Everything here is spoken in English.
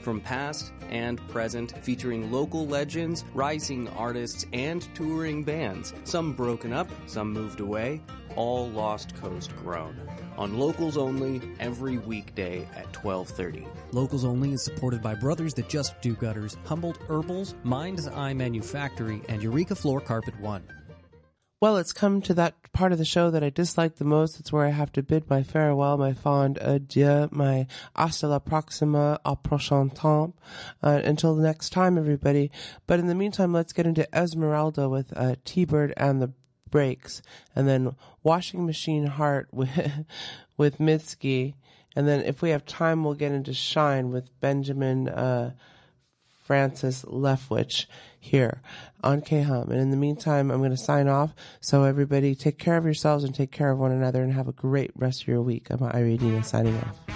from past and present, featuring local legends, rising artists, and touring bands. Some broken up, some moved away, all Lost Coast grown. On Locals Only, every weekday at 12:30. Locals Only is supported by Brothers That Just Do Gutters, Humboldt Herbals, Mind's Eye Manufactory, and Eureka Floor Carpet One. Well, it's come to that part of the show that I dislike the most. It's where I have to bid my farewell, my fond adieu, my hasta la proxima, au prochain temps. Until the next time, everybody. But in the meantime, let's get into Esmeralda with T-Bird and the Breaks, and then Washing Machine Heart with Mitski, and then if we have time, we'll get into Shine with Benjamin Francis Leftwich here on K-Hum. And in the meantime, I'm going to sign off. So everybody take care of yourselves and take care of one another and have a great rest of your week. I'm Iridina signing off.